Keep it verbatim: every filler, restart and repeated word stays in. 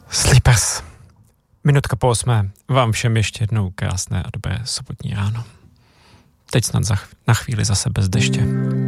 Sleepers. Minutka po osmé. Vám všem ještě jednou krásné a dobré sobotní ráno. Teď snad za, na chvíli zase bez deště.